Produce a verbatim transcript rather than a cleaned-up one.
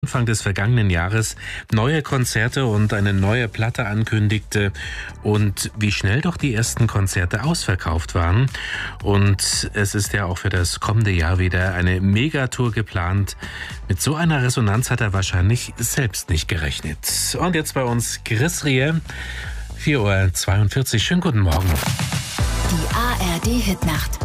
Anfang des vergangenen Jahres neue Konzerte und eine neue Platte ankündigte und wie schnell doch die ersten Konzerte ausverkauft waren. Und es ist ja auch für das kommende Jahr wieder eine Megatour geplant. Mit so einer Resonanz hat er wahrscheinlich selbst nicht gerechnet. Und jetzt bei uns Chris Rie, vier Uhr zweiundvierzig. Schönen guten Morgen. Die A R D Hitnacht.